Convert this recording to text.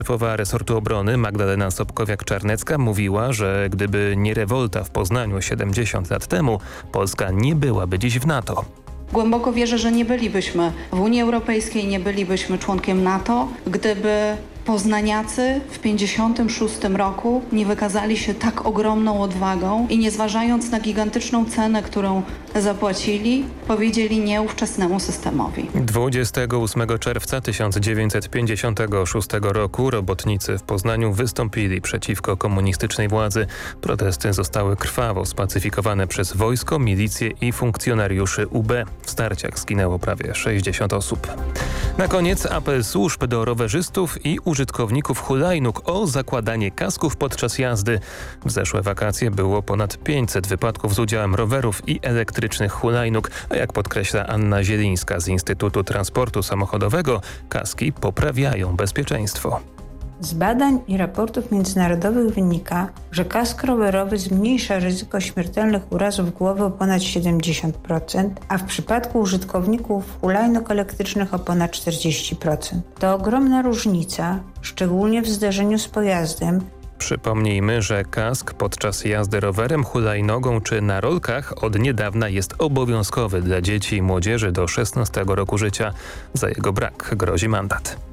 Szefowa resortu obrony Magdalena Sobkowiak-Czarnecka mówiła, że gdyby nie rewolta w Poznaniu 70 lat temu, Polska nie byłaby dziś w NATO. Głęboko wierzę, że nie bylibyśmy w Unii Europejskiej, nie bylibyśmy członkiem NATO, gdyby poznaniacy w 1956 roku nie wykazali się tak ogromną odwagą i nie zważając na gigantyczną cenę, którą zapłacili, powiedzieli nie ówczesnemu systemowi. 28 czerwca 1956 roku robotnicy w Poznaniu wystąpili przeciwko komunistycznej władzy. Protesty zostały krwawo spacyfikowane przez wojsko, milicję i funkcjonariuszy UB. W starciach zginęło prawie 60 osób. Na koniec apel służb do rowerzystów i użytkowników hulajnóg o zakładanie kasków podczas jazdy. W zeszłe wakacje było ponad 500 wypadków z udziałem rowerów i elektrycznych hulajnóg, a jak podkreśla Anna Zielińska z Instytutu Transportu Samochodowego, kaski poprawiają bezpieczeństwo. Z badań i raportów międzynarodowych wynika, że kask rowerowy zmniejsza ryzyko śmiertelnych urazów głowy o ponad 70%, a w przypadku użytkowników hulajnóg elektrycznych o ponad 40%. To ogromna różnica, szczególnie w zderzeniu z pojazdem. Przypomnijmy, że kask podczas jazdy rowerem, hulajnogą czy na rolkach od niedawna jest obowiązkowy dla dzieci i młodzieży do 16 roku życia. Za jego brak grozi mandat.